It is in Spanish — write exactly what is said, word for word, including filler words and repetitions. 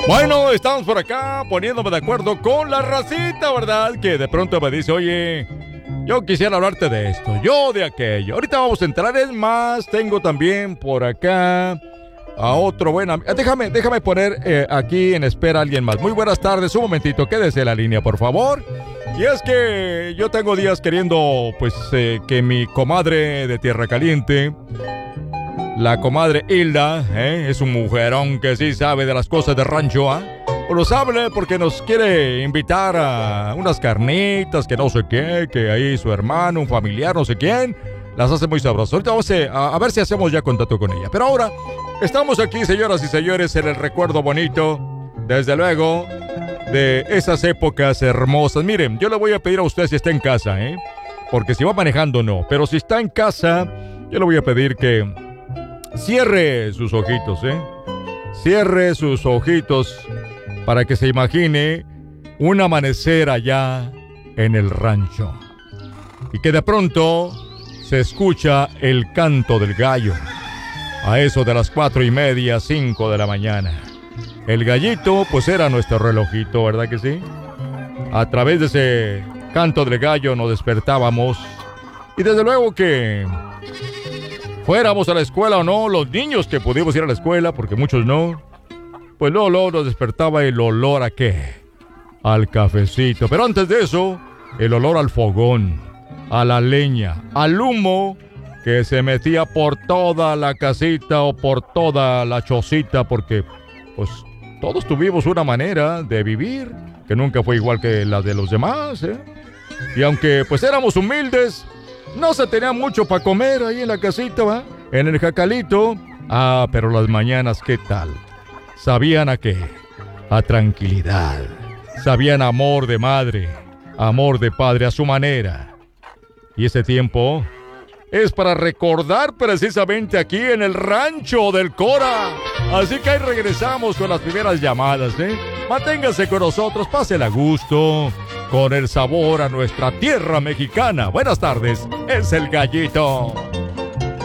Bueno, estamos por acá poniéndome de acuerdo con la racita, ¿verdad? Que de pronto me dice, oye, yo quisiera hablarte de esto, yo de aquello. Ahorita vamos a entrar en más. Tengo también por acá a otro buen amigo. Déjame, déjame poner eh, aquí en espera a alguien más. Muy buenas tardes, un momentito, quédese en la línea, por favor. Y es que yo tengo días queriendo, pues, eh, que mi comadre de Tierra Caliente, la comadre Hilda, ¿eh? Es un mujerón que sí sabe de las cosas de rancho, ¿ah? ¿eh? O nos hable porque nos quiere invitar a unas carnitas, que no sé qué, que ahí su hermano, un familiar, no sé quién, las hace muy sabrosas. Ahorita vamos a, a ver si hacemos ya contacto con ella. Pero ahora, estamos aquí, señoras y señores, en el recuerdo bonito, desde luego, de esas épocas hermosas. Miren, yo le voy a pedir a usted si está en casa, ¿eh? Porque si va manejando, no. Pero si está en casa, yo le voy a pedir que cierre sus ojitos, ¿eh? Cierre sus ojitos para que se imagine un amanecer allá en el rancho. Y que de pronto se escucha el canto del gallo. A eso de las cuatro y media, cinco de la mañana. El gallito, pues era nuestro relojito, ¿verdad que sí? A través de ese canto del gallo nos despertábamos. Y desde luego que fuéramos a la escuela o no, los niños que pudimos ir a la escuela, porque muchos no, pues luego, luego nos despertaba el olor a qué, al cafecito. Pero antes de eso, el olor al fogón, a la leña, al humo que se metía por toda la casita o por toda la chocita, porque pues todos tuvimos una manera de vivir que nunca fue igual que la de los demás, ¿eh? Y aunque pues éramos humildes, no se tenía mucho para comer ahí en la casita, ¿va? En el jacalito. Ah, pero las mañanas, ¿qué tal? Sabían a qué, a tranquilidad. Sabían a amor de madre, amor de padre a su manera. Y ese tiempo es para recordar precisamente aquí en el rancho del Cora. Así que ahí regresamos con las primeras llamadas, ¿eh? Manténgase con nosotros, pásela a gusto, con el sabor a nuestra tierra mexicana. Buenas tardes, es el Gallito.